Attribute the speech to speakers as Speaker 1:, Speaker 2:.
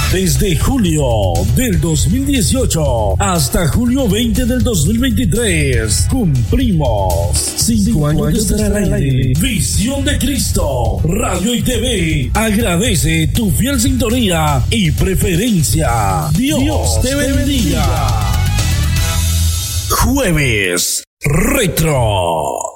Speaker 1: Desde julio del 2018 hasta julio 20 del 2023 cumplimos 5 años de estar al aire. Visión de Cristo, Radio y TV agradece tu fiel sintonía y preferencia. Dios te bendiga. Jueves Retro.